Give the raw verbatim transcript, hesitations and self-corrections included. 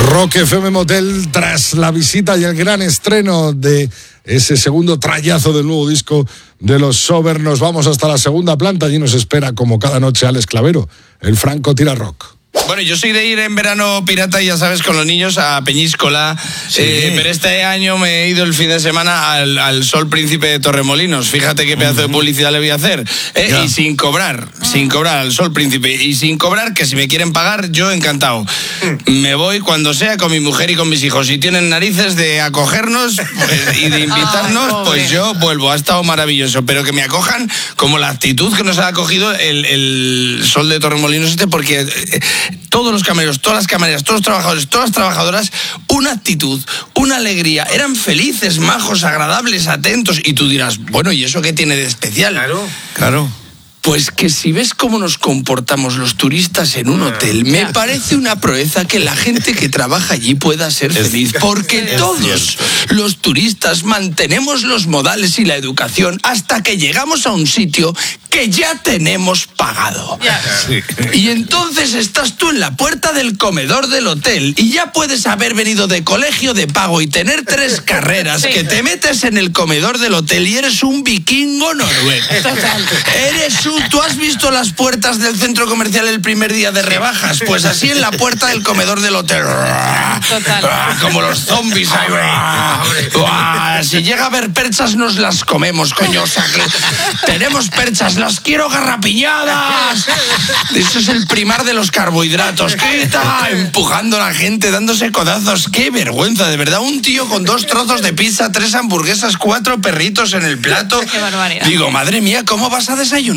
Rock F M Motel, tras la visita y el gran estreno de ese segundo trayazo del nuevo disco de los Sober, nos vamos hasta la segunda planta. Allí nos espera, como cada noche, Alex Clavero, el Franco Tira Rock. Bueno, yo soy de ir en verano pirata, ya sabes, con los niños a Peñíscola, sí. eh, pero este año me he ido el fin de semana al, al Sol Príncipe de Torremolinos. Fíjate qué pedazo de publicidad le voy a hacer. Eh, y sin cobrar, sin cobrar al Sol Príncipe. Y sin cobrar, que si me quieren pagar, yo encantado. Me voy cuando sea con mi mujer y con mis hijos. Si tienen narices de acogernos pues, y de invitarnos, Ay, pues yo vuelvo. Ha estado maravilloso. Pero que me acojan como la actitud que nos ha acogido el, el Sol de Torremolinos este, porque... Eh, todos los camareros, todas las camareras, todos los trabajadores, todas las trabajadoras, una actitud, una alegría, eran felices, majos, agradables, atentos, y tú dirás, bueno, ¿y eso qué tiene de especial? Claro, claro. Pues que si ves cómo nos comportamos los turistas en un hotel, me parece una proeza que la gente que trabaja allí pueda ser feliz, porque todos los turistas mantenemos los modales y la educación hasta que llegamos a un sitio que ya tenemos pagado. Sí. Y entonces estás tú en la puerta del comedor del hotel y ya puedes haber venido de colegio de pago y tener tres carreras, sí. que te metes en el comedor del hotel y eres un vikingo noruego. Total. Eres un... ¿Tú has visto las puertas del centro comercial el primer día de rebajas? Pues así en la puerta del comedor del hotel. Total. Como los zombies. Ahí, si llega a haber perchas, nos las comemos, coño. O sea, que tenemos perchas, las quiero garrapiñadas. Eso es el primar de los carbohidratos. ¿Qué tal? Empujando a la gente, dándose codazos. Qué vergüenza, de verdad. Un tío con dos trozos de pizza, tres hamburguesas, cuatro perritos en el plato. Qué barbaridad. Digo, madre mía, ¿cómo vas a desayunar?